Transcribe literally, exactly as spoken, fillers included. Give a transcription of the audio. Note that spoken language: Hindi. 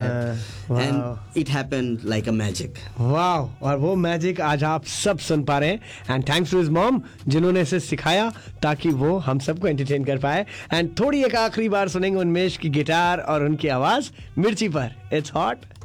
है and it happened like a magic. वाह, और वो मैजिक आज आप सब सुन पा रहे हैं and thanks to his mom जिन्होंने इसे सिखाया ताकि वो हम सबको एंटरटेन कर पाए. एंड थोड़ी एक आखिरी बार सुनेंगे उन्मेष की गिटार और उनकी आवाज मिर्ची पर. It's hot.